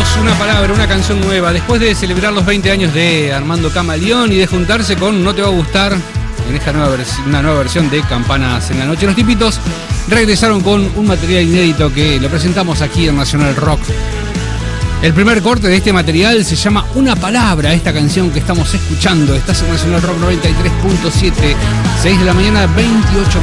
Tipitos, una palabra, una canción nueva. Después de celebrar los 20 años de Armando Camaleón y de juntarse con No Te Va a Gustar, en esta una nueva versión de Campanas en la Noche, los Tipitos regresaron con un material inédito que lo presentamos aquí en Nacional Rock. El primer corte de este material se llama Una Palabra, esta canción que estamos escuchando. Estás en Nacional Rock 93.7, 6 de la mañana, 28